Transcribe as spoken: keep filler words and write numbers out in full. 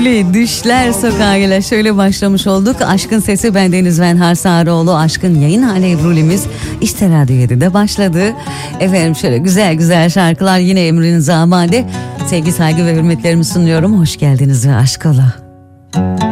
Ebru'li Düşler Sokağı'yla şöyle başlamış olduk. Aşkın Sesi, bendeniz ben Harsa Ağaroğlu. Aşkın yayın hali Ebru'limiz işte Radyo yedide başladı. Efendim şöyle güzel güzel şarkılar yine emrinize amade. Sevgi, saygı ve hürmetlerimi sunuyorum. Hoş geldiniz ve aşk ola.